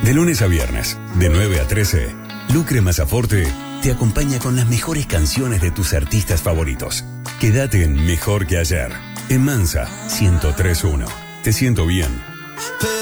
De lunes a viernes, de 9 a 13, Lucre Mazzaforte te acompaña con las mejores canciones de tus artistas favoritos. Quédate en Mejor que Ayer, en Mansa 103.1. Te siento bien.